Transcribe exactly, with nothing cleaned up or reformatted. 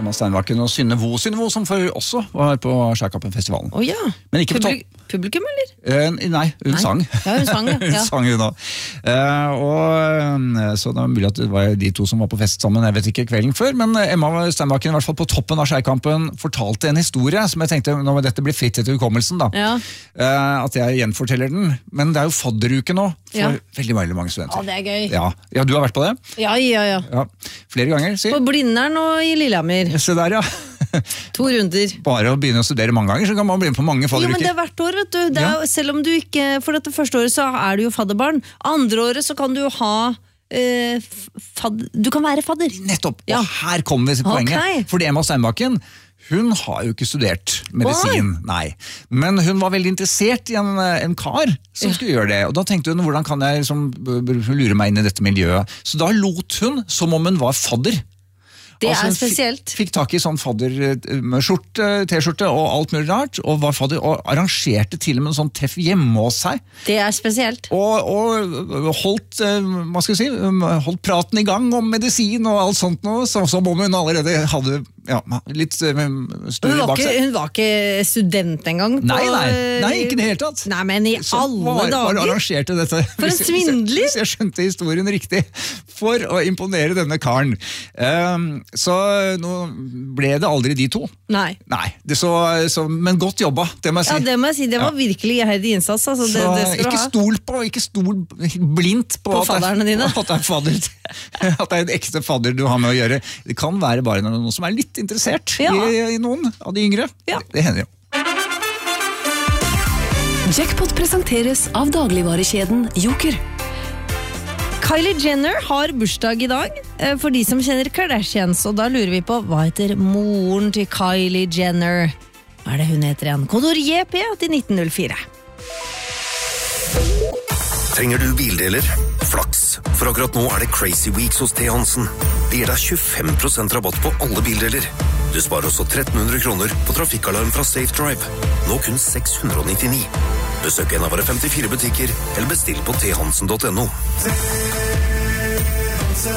Emma Steinbakken og Synne Vo. Synne Vo som for også var på Skjærkappen-festivalen. Å oh, ja. Men ikke på Publik topp. Publikum, eller? Uh, nei, hun nei. sang. Ja, hun sang, ja. hun sang hun også. Uh, og, så det var mulig at det var de to som var på fest sammen, jeg vet ikke kvelden før, men Emma Steinbakken i hvert fall på toppen av Skjærkampen fortalte en historie som jeg tenkte, nå må dette bli fritt etter hukommelsen da, ja. uh, at jeg gjenforteller den. Men det er jo fadderuke nå for ja. veldig, veldig mange studenter. Ja, det er gøy. Ja. ja, du har vært på det? Ja, ja, ja. ja. Flere ganger, si. På Blindern og i Lillehammer. Se der, ja. To runder. Bare å begynne å studere mange ganger, så kan man begynne på mange fadderuker. Jo, men det er hvert år, vet du. Det er, ja. Selv om du ikke, for dette første året så er du jo fadderbarn. Andre året så kan du jo ha eh, fad, du kan være fadder. Nettopp, ja. og her kommer vi til poenget. Okay. Fordi Emma Steinbakken, hun har jo ikke studert medisin, Oi. nei. Men hun var veldig interessert i en, en kar som ja. skulle gjøre det. Og da tenkte hun, hvordan kan jeg liksom, lure meg inn i dette miljøet? Så da lot hun som om hun var fadder. Det altså, er spesielt. Fikk, fikk tak i sånn fadder-skjorte, t-skjorte og alt mulig rart, og var fadder, og arrangerte til og med en sånn treff hjemme hos seg. Det er spesielt. Og, og holdt, hva skal jeg si, holdt praten i gang om medisin og alt sånt noe, så, som om hun allerede hadde ja, litt større bak seg. Hun var ikke student engang. På, nei, nei, nei, ikke det hele tatt. Nei, men i så alle var, dager. Var arrangerte dette. For en svindler. Hvis jeg, hvis jeg skjønte historien riktig, for å imponere denne karen. Um, så nå ble det aldri de to. Nei. Nei, det så, så, men godt jobba, det må jeg si. Ja, det må jeg si. Det var ja. virkelig iherdig innsats. Altså, det, så det skal ikke du ha. Stol på, ikke stol blindt på, på fadderne dine. At det er fadder, at det er en ekte fadder du har med å gjøre. Det kan være bare noen som er litt interessert ja. i, i noen av de yngre. Ja. Det, det hender jo. Jackpot presenteres av dagligvarekjeden Joker. Kylie Jenner har bursdag i dag, for de som kjenner Kardashians, og da lurer vi på, hva heter moren til Kylie Jenner? Hva er det hun heter igjen? Kodord J P til nitten null fire. Trenger du bildeler? Flaks, for akkurat nå er det Crazy Weeks hos T. Hansen. Det gir deg tjuefem prosent rabatt på alle bildeler. Du sparer også tretten hundre kroner på trafikkalarm fra Safe Drive. Nå kun seks hundre nittini. Besøk en av våre femtifire butikker, eller bestill på t hansen punktum no.